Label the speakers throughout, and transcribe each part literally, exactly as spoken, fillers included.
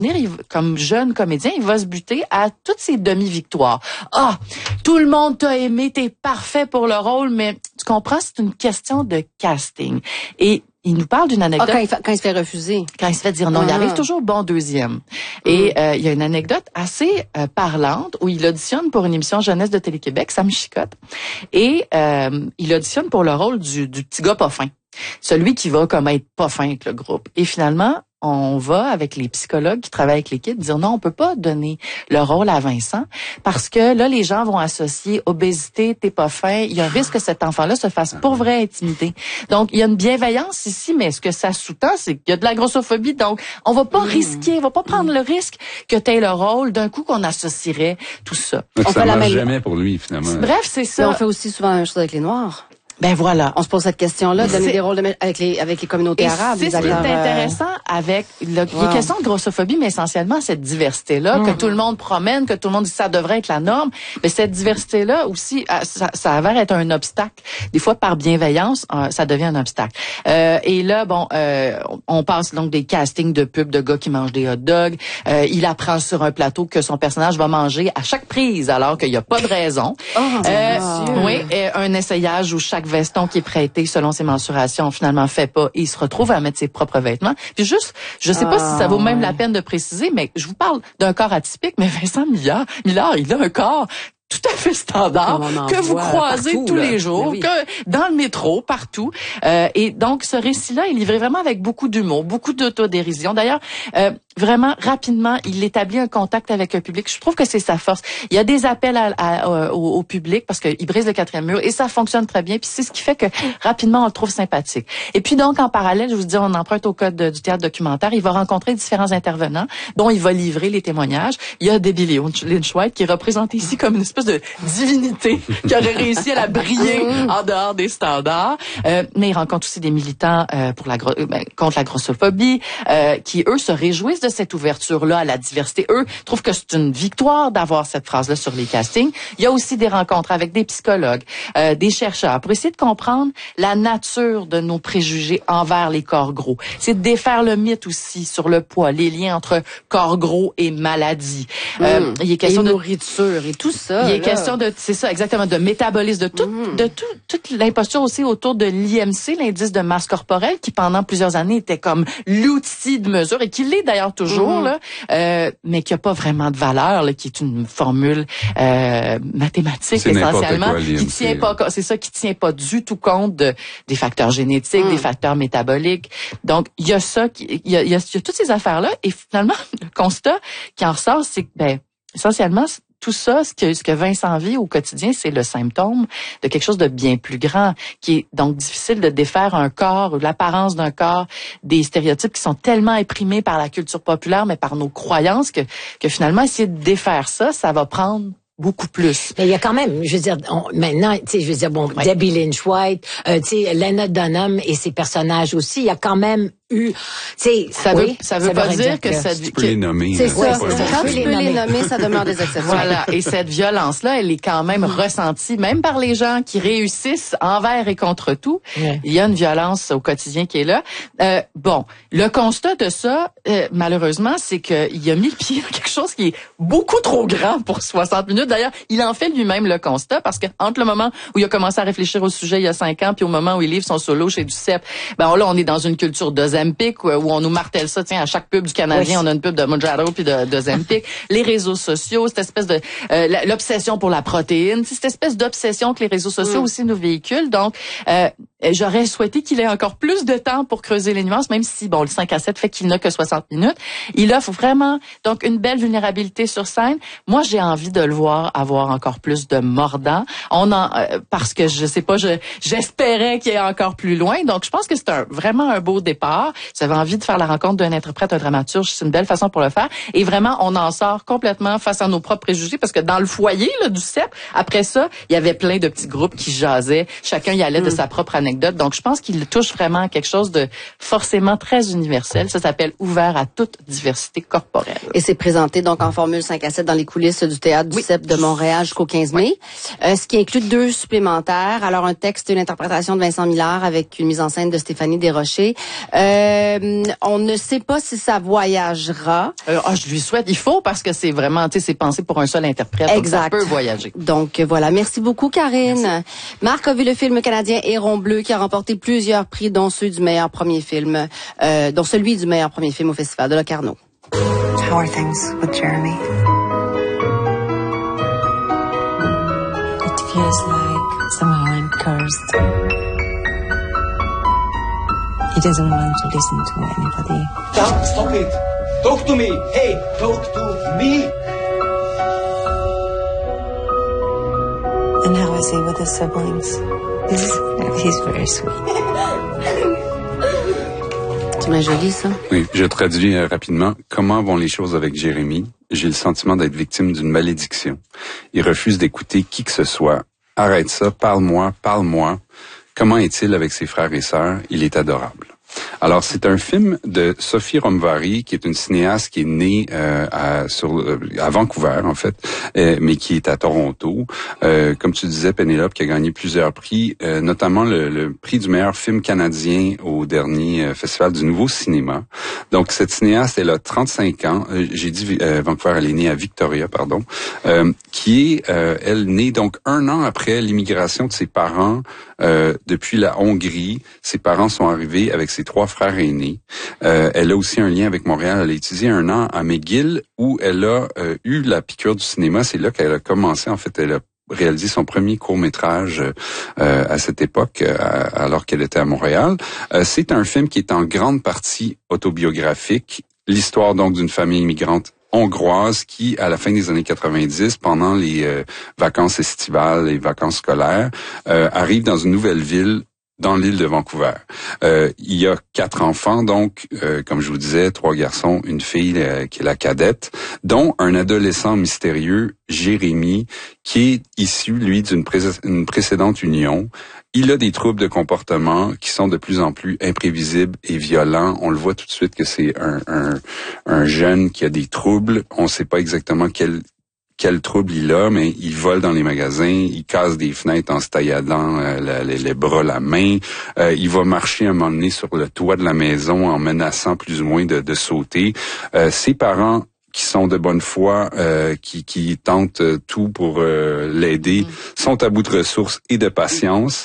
Speaker 1: il, comme jeune comédien, il va se buter à toutes ses demi-victoires. Ah, tout le monde t'a aimé, t'es parfait pour le rôle, mais tu comprends, c'est une question de casting. Et il nous parle d'une anecdote.
Speaker 2: Ah, quand, il fa... quand il se fait refuser.
Speaker 1: Quand il se fait dire non, ah. il arrive toujours bon deuxième. Mm. Et euh, il y a une anecdote assez euh, parlante où il auditionne pour une émission jeunesse de Télé-Québec, ça me chicote. Et euh, il auditionne pour le rôle du, du petit gars pas fin. Celui qui va comme être pas fin avec le groupe. Et finalement, on va, avec les psychologues qui travaillent avec l'équipe, dire non, on peut pas donner le rôle à Vincent parce que là, les gens vont associer obésité, t'es pas fin. Il y a un risque que cet enfant-là se fasse pour vrai intimider. Donc, il y a une bienveillance ici, mais ce que ça sous-tend, c'est qu'il y a de la grossophobie. Donc, on va pas mmh. risquer, on va pas prendre mmh. le risque que t'aies le rôle d'un coup qu'on associerait tout ça.
Speaker 3: Donc,
Speaker 1: on
Speaker 3: ça marche même... jamais pour lui, finalement.
Speaker 1: Bref, c'est ça.
Speaker 2: Mais on fait aussi souvent la même chose avec les Noirs.
Speaker 1: Ben voilà.
Speaker 2: On se pose cette question-là, donner c'est... des rôles de... avec les avec les communautés
Speaker 1: et
Speaker 2: arabes.
Speaker 1: C'est ce qui est intéressant avec le... wow. Il est question de grossophobie, mais essentiellement cette diversité-là, mmh. que tout le monde promène, que tout le monde dit que ça devrait être la norme. Mais cette diversité-là aussi, ça, ça avère être un obstacle. Des fois, par bienveillance, ça devient un obstacle. Euh, et là, bon, euh, on passe donc des castings de pubs de gars qui mangent des hot dogs. Euh, il apprend sur un plateau que son personnage va manger à chaque prise, alors qu'il n'y a pas de raison.
Speaker 2: Oh,
Speaker 1: euh, oui, un essayage où chaque veston qui est prêté selon ses mensurations finalement fait pas et il se retrouve à mettre ses propres vêtements. Puis juste, je sais pas ah, si ça vaut même ouais. la peine de préciser, mais je vous parle d'un corps atypique, mais Vincent Millard, Millard, il a un corps tout à fait standard, que vous croisez
Speaker 2: partout,
Speaker 1: tous
Speaker 2: là.
Speaker 1: les jours,
Speaker 2: oui.
Speaker 1: que dans le métro, partout. Euh, et donc, ce récit-là est livré vraiment avec beaucoup d'humour, beaucoup d'autodérision. D'ailleurs, euh, vraiment, rapidement, il établit un contact avec un public. Je trouve que c'est sa force. Il y a des appels à, à, à, au, au public parce qu'il brise le quatrième mur et ça fonctionne très bien. Puis c'est ce qui fait que, rapidement, on le trouve sympathique. Et puis donc, en parallèle, je vous dis, on emprunte au code de, du théâtre documentaire. Il va rencontrer différents intervenants dont il va livrer les témoignages. Il y a Debbie Lynch-White qui est représentée ici comme une espèce de divinité qui aurait réussi à la briller en dehors des standards. Euh, mais il rencontre aussi des militants euh, pour la gro- ben, contre la grossophobie euh, qui, eux, se réjouissent de cette ouverture-là à la diversité. Eux trouvent que c'est une victoire d'avoir cette phrase-là sur les castings. Il y a aussi des rencontres avec des psychologues, euh, des chercheurs pour essayer de comprendre la nature de nos préjugés envers les corps gros. C'est de défaire le mythe aussi sur le poids, les liens entre corps gros et maladie.
Speaker 2: Mmh.
Speaker 1: Euh, il est question
Speaker 2: et
Speaker 1: de
Speaker 2: nourriture et tout ça.
Speaker 1: Il est
Speaker 2: là.
Speaker 1: question de, c'est ça exactement, de métabolisme, de tout, mmh. de tout, toute l'imposture aussi autour de l'I M C, l'indice de masse corporelle, qui pendant plusieurs années était comme l'outil de mesure et qui l'est d'ailleurs toujours mmh. là, euh, mais qui a pas vraiment de valeur, là, qui est une formule euh, mathématique
Speaker 3: c'est
Speaker 1: essentiellement,
Speaker 3: quoi,
Speaker 1: qui tient pas, c'est ça, qui tient pas du tout compte de des facteurs génétiques, mmh. des facteurs métaboliques. Donc il y a ça, il y a, il y a, il y a toutes ces affaires là, et finalement le constat qui en ressort, c'est que ben essentiellement tout ça, ce que, ce que Vincent vit au quotidien, c'est le symptôme de quelque chose de bien plus grand, qui est donc difficile de défaire un corps ou l'apparence d'un corps, des stéréotypes qui sont tellement imprimés par la culture populaire, mais par nos croyances, que, que finalement, essayer de défaire ça, ça va prendre beaucoup plus.
Speaker 4: Mais il y a quand même, je veux dire, on, maintenant, tu sais, je veux dire, bon, ouais. Debbie Lynch-White, euh, tu sais, Lena Dunham et ses personnages aussi, il y a quand même eu, tu sais,
Speaker 1: ça
Speaker 4: oui,
Speaker 1: veut, ça veut ça pas dire que, que ça,
Speaker 3: tu peux les nommer.
Speaker 2: C'est
Speaker 3: hein,
Speaker 2: ça.
Speaker 3: pas
Speaker 2: Quand tu peux les nommer, ça demeure des exceptions.
Speaker 1: Voilà. Et cette violence-là, elle est quand même ressentie, même par les gens qui réussissent envers et contre tout. Ouais. Il y a une violence au quotidien qui est là. Euh, bon, le constat de ça, euh, malheureusement, c'est qu'il a mis le pied dans quelque chose qui est beaucoup trop grand pour soixante minutes. D'ailleurs, il en fait lui-même le constat parce que entre le moment où il a commencé à réfléchir au sujet il y a cinq ans puis au moment où il livre son solo chez Duceppe, ben là, on est dans une culture de Zempic où on nous martèle ça, tiens, à chaque pub du Canadien, oui. on a une pub de Mounjaro puis de, de Zempic. Les réseaux sociaux, cette espèce de euh, l'obsession pour la protéine, cette espèce d'obsession que les réseaux sociaux mm. aussi nous véhiculent. Donc, euh, j'aurais souhaité qu'il ait encore plus de temps pour creuser les nuances, même si, bon, le cinq à sept fait qu'il n'a que soixante minutes. Il offre vraiment, donc, une belle vulnérabilité sur scène. Moi, j'ai envie de le voir avoir encore plus de mordant. On en, euh, parce que je sais pas, je, j'espérais qu'il y ait encore plus loin. Donc, je pense que c'est un, vraiment un beau départ. J'avais envie de faire la rencontre d'un interprète, un dramaturge. C'est une belle façon pour le faire. Et vraiment, on en sort complètement face à nos propres préjugés parce que dans le foyer, là, du C E P, après ça, il y avait plein de petits groupes qui jasaient. Chacun y allait mmh. de sa propre anecdote. anecdotes. Donc, je pense qu'il touche vraiment à quelque chose de forcément très universel. Ça s'appelle Ouvert à toute diversité corporelle.
Speaker 2: Et c'est présenté donc en formule cinq à sept dans les coulisses du théâtre du
Speaker 1: oui.
Speaker 2: C E P de Montréal jusqu'au quinze mai. Oui. Euh, ce qui inclut deux supplémentaires. Alors, un texte, une interprétation de Vincent Millard avec une mise en scène de Stéphanie Desrochers. Euh, on ne sait pas si ça voyagera.
Speaker 1: Euh, oh, je lui souhaite. Il faut parce que c'est vraiment, tu sais, c'est pensé pour un seul interprète.
Speaker 2: Exact.
Speaker 1: Donc ça peut voyager.
Speaker 2: Donc voilà. Merci beaucoup, Karine.
Speaker 1: Merci.
Speaker 2: Marc a vu le film canadien Héron Bleu qui a remporté plusieurs prix, dont ceux du meilleur premier film, euh, dont celui du meilleur premier film au Festival de Locarno.
Speaker 5: How are things with Jeremy?
Speaker 6: It feels like somehow I'm cursed. He doesn't want to listen to anybody.
Speaker 7: Stop, stop it! Talk to me! Hey, talk to me!
Speaker 6: And how is he with his siblings? He's, he's very sweet.
Speaker 2: C'est bien joli, ça.
Speaker 3: Oui, je traduis euh, rapidement. Comment vont les choses avec Jérémy? J'ai le sentiment d'être victime d'une malédiction. Il refuse d'écouter qui que ce soit. Arrête ça, parle-moi, parle-moi. Comment est-il avec ses frères et sœurs? Il est adorable. Alors, c'est un film de Sophie Romvari, qui est une cinéaste qui est née euh, à, sur, euh, à Vancouver, en fait, euh, mais qui est à Toronto. Euh, comme tu disais, Pénélope, qui a gagné plusieurs prix, euh, notamment le, le prix du meilleur film canadien au dernier euh, Festival du Nouveau Cinéma. Donc, cette cinéaste, elle a trente-cinq ans. Euh, j'ai dit euh, Vancouver, elle est née à Victoria, pardon, euh, qui est, euh, elle, née donc un an après l'immigration de ses parents euh, depuis la Hongrie. Ses parents sont arrivés avec ses trois frères aînés. Euh, elle a aussi un lien avec Montréal. Elle a étudié un an à McGill où elle a euh, eu la piqûre du cinéma. C'est là qu'elle a commencé. En fait, elle a réalisé son premier court-métrage euh, à cette époque, euh, alors qu'elle était à Montréal. Euh, c'est un film qui est en grande partie autobiographique. L'histoire donc d'une famille immigrante hongroise qui, à la fin des années quatre-vingt-dix, pendant les euh, vacances estivales, les vacances scolaires, euh, arrive dans une nouvelle ville dans l'île de Vancouver. Euh, il y a quatre enfants, donc, euh, comme je vous disais, trois garçons, une fille euh, qui est la cadette, dont un adolescent mystérieux, Jérémy, qui est issu, lui, d'une pré- une précédente union. Il a des troubles de comportement qui sont de plus en plus imprévisibles et violents. On le voit tout de suite que c'est un, un, un jeune qui a des troubles. On ne sait pas exactement quel quel trouble il a, mais il vole dans les magasins, il casse des fenêtres en se tailladant euh, les, les bras, la main. Euh, il va marcher un moment donné sur le toit de la maison en menaçant plus ou moins de, de sauter. Euh, ses parents qui sont de bonne foi, euh, qui, qui tentent tout pour euh, l'aider, mmh. sont à bout de ressources et de patience.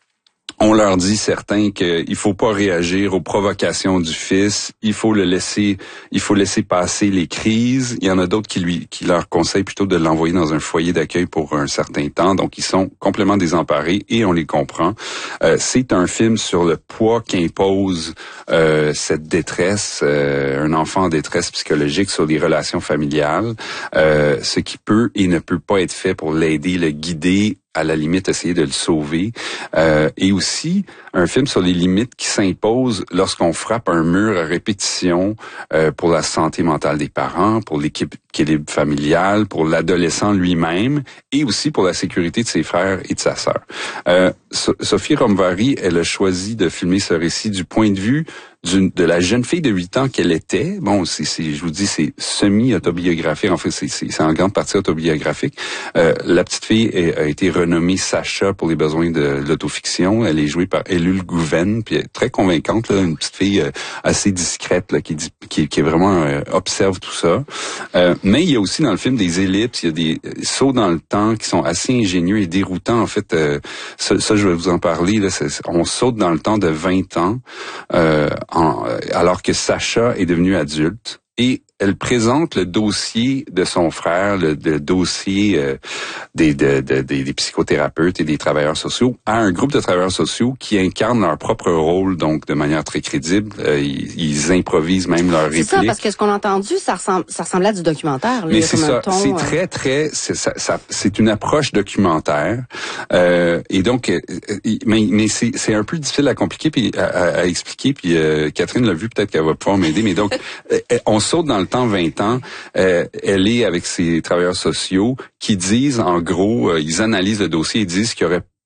Speaker 3: On leur dit certains qu'il faut pas réagir aux provocations du fils, il faut le laisser, il faut laisser passer les crises. Il y en a d'autres qui lui, qui leur conseillent plutôt de l'envoyer dans un foyer d'accueil pour un certain temps. Donc ils sont complètement désemparés et on les comprend. Euh, c'est un film sur le poids qu'impose euh, cette détresse, euh, un enfant en détresse psychologique sur les relations familiales, euh, ce qui peut et ne peut pas être fait pour l'aider, le guider, à la limite essayer de le sauver, euh, et aussi un film sur les limites qui s'imposent lorsqu'on frappe un mur à répétition euh, pour la santé mentale des parents, pour l'équilibre familial, pour l'adolescent lui-même, et aussi pour la sécurité de ses frères et de sa sœur. Euh, so- Sophie Romvari, elle a choisi de filmer ce récit du point de vue d'une, de la jeune fille de huit ans qu'elle était. Bon, c'est, c'est, je vous dis, c'est semi-autobiographique. En fait, c'est, c'est, c'est en grande partie autobiographique. Euh, la petite fille est, a été renommée Sacha pour les besoins de l'autofiction. Elle est jouée par Elul Gouven, puis elle est très convaincante, là, une petite fille euh, assez discrète, là, qui, dit, qui, qui est vraiment euh, observe tout ça. Euh, mais il y a aussi dans le film des ellipses, il y a des sauts dans le temps qui sont assez ingénieux et déroutants. En fait, euh, ça, ça, je vais vous en parler. Là, c'est, on saute dans le temps de vingt ans. Euh, En, alors que Sacha est devenue adulte et elle présente le dossier de son frère, le, le dossier euh, des, de, de, des, des psychothérapeutes et des travailleurs sociaux à un groupe de travailleurs sociaux qui incarnent leur propre rôle, donc de manière très crédible. Euh, ils, ils improvisent même leurs répliques.
Speaker 2: C'est ça, parce que ce qu'on a entendu, ça ressemble, ça ressemblait à du documentaire. Là,
Speaker 3: mais c'est ça, c'est
Speaker 2: euh...
Speaker 3: très, très, c'est, ça, ça, c'est une approche documentaire. Euh, et donc, euh, mais, mais c'est, c'est un peu difficile à compliquer puis à, à, à expliquer. Puis euh, Catherine l'a vu, peut-être qu'elle va pouvoir m'aider. Mais donc, euh, on saute dans le temps vingt ans, euh, elle est avec ses travailleurs sociaux qui disent, en gros, euh, ils analysent le dossier et disent qu'il y aurait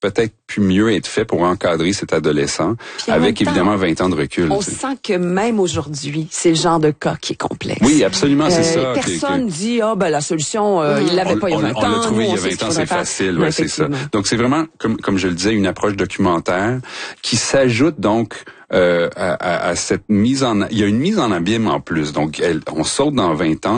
Speaker 3: peut-être pu mieux être fait pour encadrer cet adolescent, avec temps, évidemment vingt ans de recul.
Speaker 8: On
Speaker 3: t'sais.
Speaker 8: sent que même aujourd'hui, c'est le genre de cas qui est complexe.
Speaker 3: Oui, absolument, c'est
Speaker 8: euh,
Speaker 3: ça.
Speaker 8: Personne
Speaker 3: que, que...
Speaker 8: dit, ah, ben la solution, euh, il l'avait pas il y a vingt ans.
Speaker 3: On l'a trouvé il y a vingt ans, c'est facile, ouais, c'est ça. Donc, c'est vraiment, comme, comme je le disais, une approche documentaire qui s'ajoute donc euh, à, à, à cette mise en... Il y a une mise en abîme en plus. Donc, elle, on saute dans vingt ans.